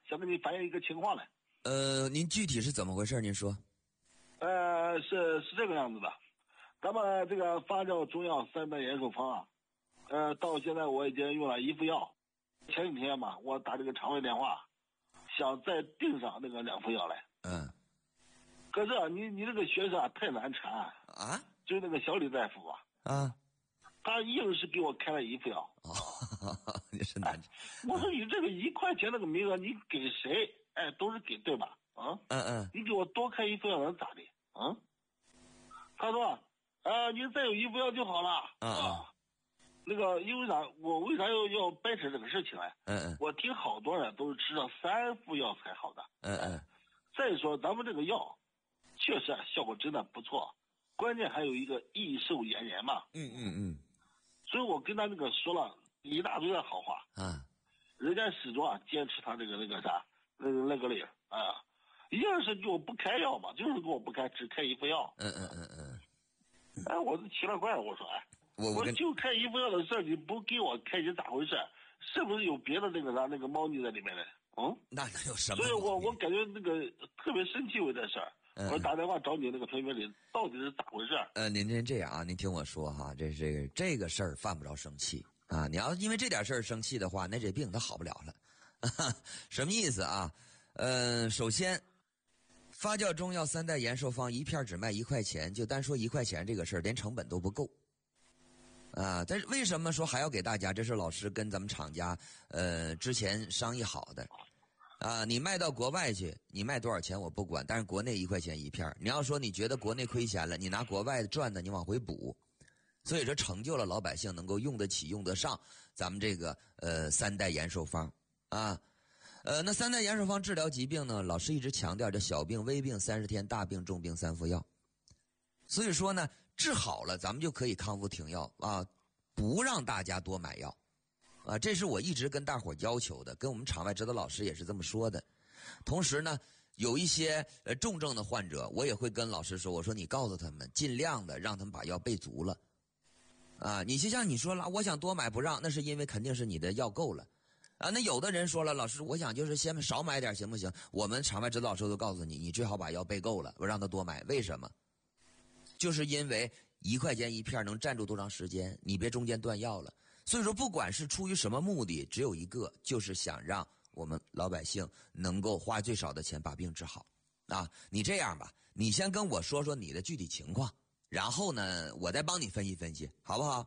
想跟你反映一个情况来。 您具体是怎么回事？您说。 是这个样子的，咱们这个发酵中药3代延寿方啊，到现在我已经用了1副药。前几天嘛，我打这个肠胃电话，想再订上那个2副药来。可是啊，你这个学生啊太难缠啊，就是那个小李大夫啊，他硬是给我开了1副药。 你是难缠。 我说你这个1块钱那个名额，你给谁？都是给对吧？你给我多开1副药能咋的？他说你再有1副药就好了。那个因为啥？我为啥要掰扯这个事情来？我听好多人都是吃了3副药才好的。再说咱们这个药，确实效果真的不错，关键还有一个益寿延年嘛。所以我跟他那个说了一大堆的好话人家始终坚持他那个啥那个理硬是给我不开药嘛，就是给我不开，只开1副药。我都奇了怪了，我说我就开1副药的事，你不给我开是咋回事？是不是有别的那个啥那个猫腻在里面呢？ 那能有什么？ 所以我感觉那个特别生气为这事儿。我打电话找你那个评评理，到底是咋回事？ 您这样啊，您听我说哈，这个事儿犯不着生气啊。你要因为这点事儿生气的话，那这病它好不了了。什么意思啊？首先，发酵中药3代延寿方1片只卖1块钱，就单说1块钱这个事儿，连成本都不够。但是为什么说还要给大家？这是老师跟咱们厂家之前商议好的。你卖到国外去，你卖多少钱我不管，但是国内1块钱1片。你要说你觉得国内亏钱了，你拿国外赚的你往回补，所以说成就了老百姓能够用得起用得上咱们这个3代延寿方那3代延寿方治疗疾病呢，老师一直强调这小病微病30天，大病重病3副药。所以说呢，治好了咱们就可以康复停药不让大家多买药这是我一直跟大伙要求的，跟我们场外指导老师也是这么说的。同时呢，有一些重症的患者，我也会跟老师说，我说你告诉他们尽量的让他们把药备足了你就像你说了，我想多买不让，那是因为肯定是你的药够了那有的人说了，老师我想就是先少买点行不行？我们场外指导老师都告诉你，你最好把药备够了，我让他多买。为什么？就是因为1块钱1片能站住多长时间，你别中间断药了。所以说不管是出于什么目的，只有一个，就是想让我们老百姓能够花最少的钱把病治好你这样吧，你先跟我说说你的具体情况，然后呢我再帮你分析分析，好不好？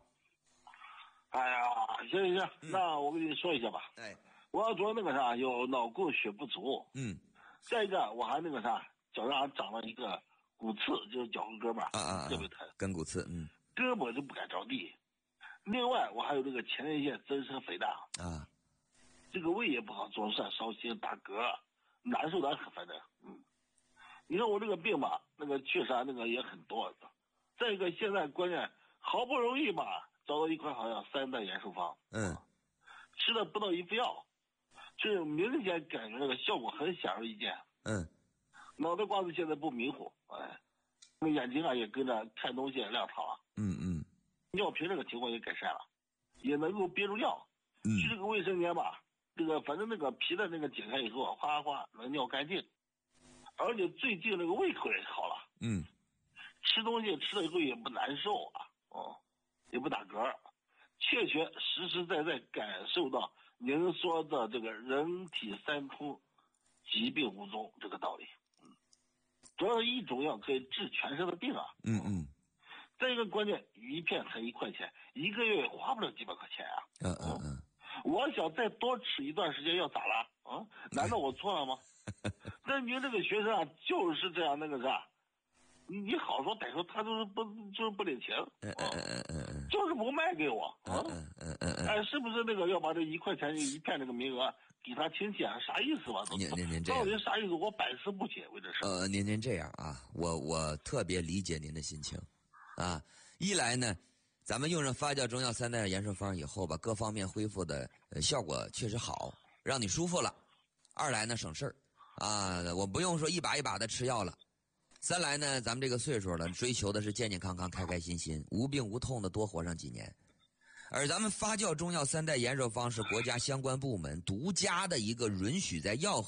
行，那我跟你说一下吧。我主要那个啥有脑供血不足再一个我还那个啥脚上长了一个骨刺，就是脚后跟嘛特别疼， 跟骨刺胳膊就不敢着地。另外我还有这个前列腺增生肥大这个胃也不好，总是烧心打嗝，难受的很。反正你说我这个病吧，那个确实那个也很多。再一个现在关键好不容易吧找到一款好像3代延寿方吃了不到1副药，就是明显感觉那个效果很显而易见脑袋瓜子现在不迷糊那眼睛也跟着看东西亮堂了尿频这个情况也改善了，也能够憋住尿去这个卫生间吧，这个反正那个皮的那个剪开以后哗哗能尿干净，而且最近那个胃口也好了吃东西吃了以后也不难受也不打嗝，确实实在在感受到您说的这个人体3通疾病无踪这个道理主要是一种药可以治全身的病再一个关键1片才1块钱，1个月也花不了几百块钱我想再多吃一段时间要咋了难道我错了吗？那您这个学生就是这样那个啥，你好说歹说他就是不领情就是不卖给我是不是那个要把这1块钱1片这个名额给他亲戚啥意思吧？ 您这样到底啥意思？我百思不解为这事您这样我特别理解您的心情一来呢，咱们用上发酵中药3代延寿方以后吧，各方面恢复的效果确实好，让你舒服了。2来呢，省事儿我不用说一把一把的吃药了。3来呢，咱们这个岁数了，追求的是健健康康、开开心心、无病无痛的多活上几年。而咱们发酵中药3代延寿方是国家相关部门独家的一个允许在药